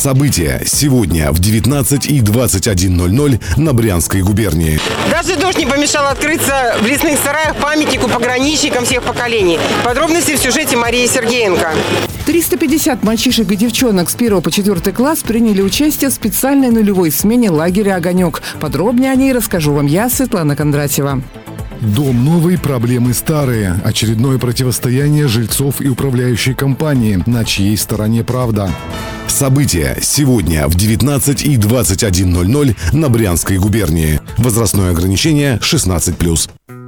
События сегодня в 19 и 21:00 на Брянской губернии. Даже дождь не помешал открыться в лесных сараях памятнику пограничникам всех поколений. Подробности в сюжете Марии Сергеенко. 350 мальчишек и девчонок с 1 по 4 класс приняли участие в специальной нулевой смене лагеря «Огонек». Подробнее о ней расскажу вам я, Светлана Кондратьева. Дом новый, проблемы старые. Очередное противостояние жильцов и управляющей компании. На чьей стороне правда? События сегодня в 19 и 21:00 на Брянской губернии. Возрастное ограничение 16+.